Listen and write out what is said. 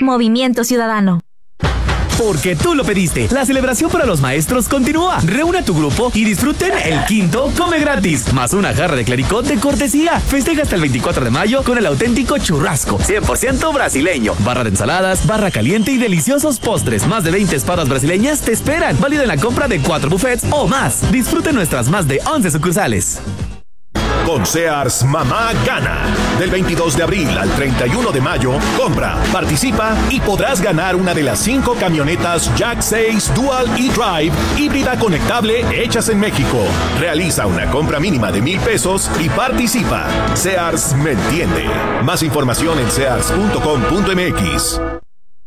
Movimiento Ciudadano. Porque tú lo pediste. La celebración para los maestros continúa. Reúne a tu grupo y disfruten el quinto come gratis, más una jarra de clericot de cortesía. Festeja hasta el 24 de mayo con el auténtico churrasco, 100% brasileño. Barra de ensaladas, barra caliente y deliciosos postres. Más de 20 espadas brasileñas te esperan. Válido en la compra de 4 buffets o más. Disfruten nuestras más de 11 sucursales. Con Sears, mamá gana. Del 22 de abril al 31 de mayo, compra, participa y podrás ganar una de las 5 camionetas Jack 6 Dual e-Drive híbrida conectable hechas en México. Realiza una compra mínima de 1,000 pesos y participa. Sears me entiende. Más información en sears.com.mx.